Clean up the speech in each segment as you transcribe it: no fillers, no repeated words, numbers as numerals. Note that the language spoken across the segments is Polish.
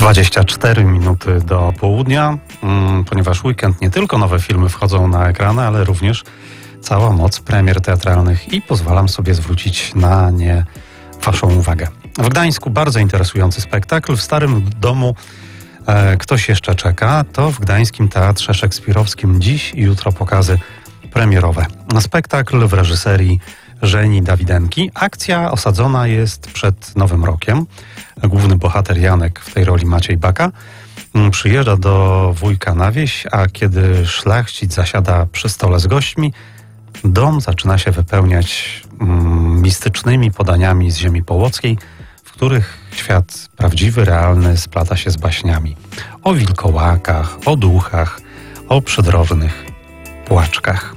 24 minuty do południa, ponieważ weekend nie tylko nowe filmy wchodzą na ekrany, ale również cała moc premier teatralnych i pozwalam sobie zwrócić na nie waszą uwagę. W Gdańsku bardzo interesujący spektakl. W Starym Domu ktoś jeszcze czeka. To w Gdańskim Teatrze Szekspirowskim dziś i jutro pokazy premierowe. Spektakl w reżyserii Żeni Dawidenki. Akcja osadzona jest przed Nowym Rokiem. Główny bohater Janek, w tej roli Maciej Baka, przyjeżdża do wujka na wieś, a kiedy szlachcic zasiada przy stole z gośćmi, dom zaczyna się wypełniać mistycznymi podaniami z ziemi połockiej, w których świat prawdziwy, realny splata się z baśniami. O wilkołakach, o duchach, o przydrożnych płaczkach.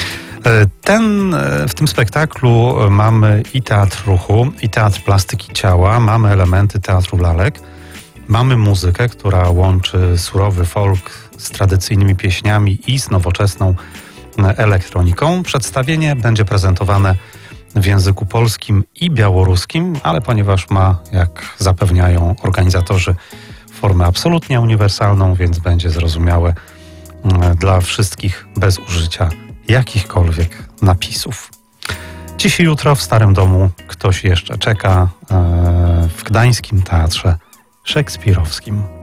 W tym spektaklu mamy i teatr ruchu, i teatr plastyki ciała, mamy elementy teatru lalek, mamy muzykę, która łączy surowy folk z tradycyjnymi pieśniami i z nowoczesną elektroniką. Przedstawienie będzie prezentowane w języku polskim i białoruskim, ale ponieważ ma, jak zapewniają organizatorzy, formę absolutnie uniwersalną, więc będzie zrozumiałe dla wszystkich bez użycia jakichkolwiek napisów. Dziś i jutro w Starym Domu ktoś jeszcze czeka w Gdańskim Teatrze Szekspirowskim.